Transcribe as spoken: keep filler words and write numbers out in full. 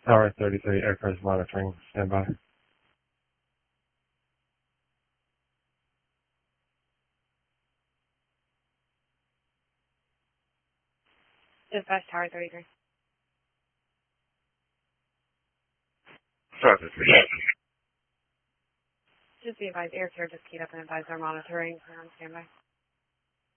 Tower thirty-three, aircraft monitoring, standby. Dispatch Tower thirty-three. Tower thirty-three. Just be advised, air care just keyed up and advised our monitoring. We're on standby.